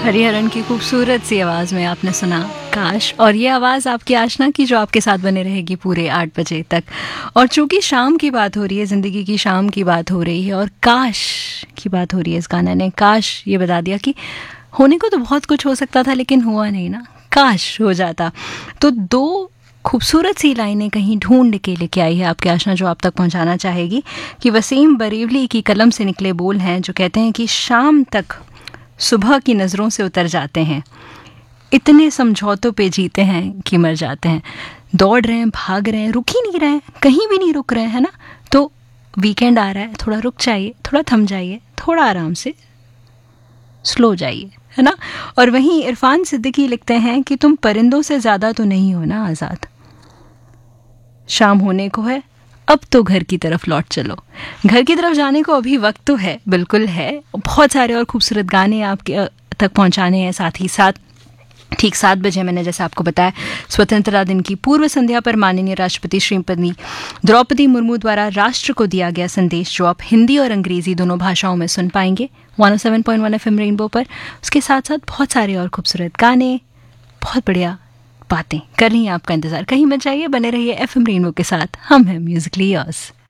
हरिहरन की खूबसूरत सी आवाज़ में आपने सुना काश, और ये आवाज़ आपकी आशना की जो आपके साथ बने रहेगी पूरे 8 बजे तक। और चूंकि शाम की बात हो रही है, ज़िंदगी की शाम की बात हो रही है और काश की बात हो रही है, इस गाने ने काश ये बता दिया कि होने को तो बहुत कुछ हो सकता था लेकिन हुआ नहीं ना, काश हो जाता। तो दो खूबसूरत सी लाइनें कहीं ढूंढ के लेके आई है आपकी आशना, जो आप तक पहुंचाना चाहेगी कि वसीम बरेवली की कलम से निकले बोल हैं जो कहते हैं कि शाम तक सुबह की नज़रों से उतर जाते हैं, इतने समझौतों पे जीते हैं कि मर जाते हैं। दौड़ रहे हैं, भाग रहे हैं, रुक ही नहीं रहे हैं, कहीं भी नहीं रुक रहे हैं ना। तो वीकेंड आ रहा है, थोड़ा रुक जाइए, थोड़ा थम जाइए, थोड़ा आराम से स्लो जाइए, है ना। और वहीं इरफान सिद्दीकी लिखते हैं कि तुम परिंदों से ज़्यादा तो नहीं हो ना आज़ाद, शाम होने को है, अब तो घर की तरफ लौट चलो। घर की तरफ जाने को अभी वक्त तो है, बिल्कुल है। बहुत सारे और खूबसूरत गाने आपके तक पहुंचाने हैं। साथ ही साथ ठीक 7 बजे मैंने जैसे आपको बताया, स्वतंत्रता दिन की पूर्व संध्या पर माननीय राष्ट्रपति श्रीमती द्रौपदी मुर्मू द्वारा राष्ट्र को दिया गया संदेश, जो आप हिंदी और अंग्रेजी दोनों भाषाओं में सुन पाएंगे 107.1 FM रेनबो पर। उसके साथ साथ बहुत सारे और खूबसूरत गाने, बहुत बढ़िया बातें कर रही हैं आपका इंतजार। कहीं मत जाइए, बने रहिए FM रेनबो के साथ। हम हैं म्यूजिकली योर्स।